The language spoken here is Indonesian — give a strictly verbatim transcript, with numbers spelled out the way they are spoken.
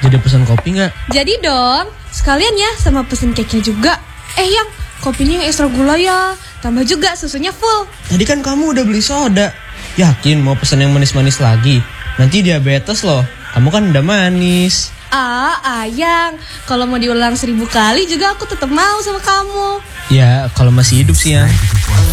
Jadi pesan kopi nggak? Jadi dong, sekalian ya sama pesen cake-nya juga. Eh yang, kopinya yang ekstra gula ya. Tambah juga susunya full. Tadi kan kamu udah beli soda. Yakin mau pesan yang manis-manis lagi? Nanti diabetes loh. Kamu kan udah manis. Ah, Ayang, kalau mau diulang seribu kali juga aku tetap mau sama kamu. Ya, kalau masih hidup sih ya.